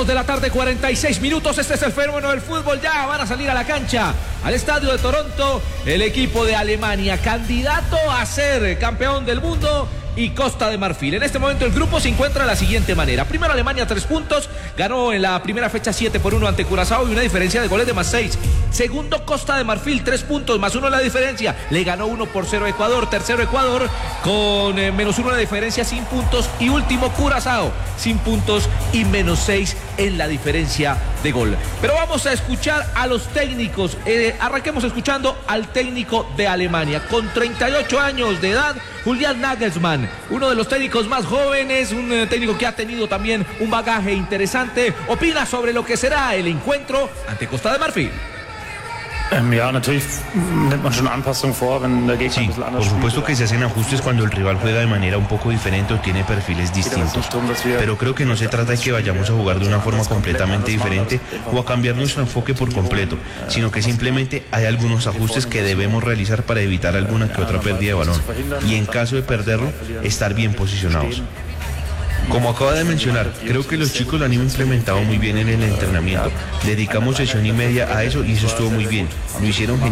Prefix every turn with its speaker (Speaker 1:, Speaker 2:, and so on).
Speaker 1: 2 de la tarde, 46 minutos. Este es el fenómeno del fútbol. Ya van a salir a la cancha, al estadio de Toronto, el equipo de Alemania, candidato a ser campeón del mundo, y Costa de Marfil. En este momento el grupo se encuentra de la siguiente manera. Primero Alemania, 3 puntos, ganó en la primera fecha 7-1 ante Curazao y una diferencia de goles de +6. Segundo Costa de Marfil, 3 puntos, +1 la diferencia, le ganó 1-0 a Ecuador. Tercero Ecuador con -1 la diferencia, sin puntos. Y último Curazao, sin puntos y -6 en la diferencia de gol. Pero vamos a escuchar a los técnicos. Arranquemos escuchando al técnico de Alemania, con 38 años de edad, Julian Nagelsmann, uno de los técnicos más jóvenes, un técnico que ha tenido también un bagaje interesante. Opina sobre lo que será el encuentro ante Costa de Marfil.
Speaker 2: Ja, natürlich nimmt man schon Anpassungen vor, wenn der Gegner ein bisschen anders
Speaker 3: por supuesto que se hacen ajustes cuando el rival juega de manera un poco diferente o tiene perfiles distintos, pero creo que no se trata de que vayamos a jugar de una forma completamente diferente o a cambiar nuestro enfoque por completo, sino que simplemente hay algunos ajustes que debemos realizar para evitar alguna que otra pérdida de balón y, en caso de perderlo, estar bien posicionados. Como acaba de mencionar, creo que los chicos lo han implementado muy bien en el entrenamiento. Dedicamos sesión y media a eso y eso estuvo muy bien. Lo hicieron genial.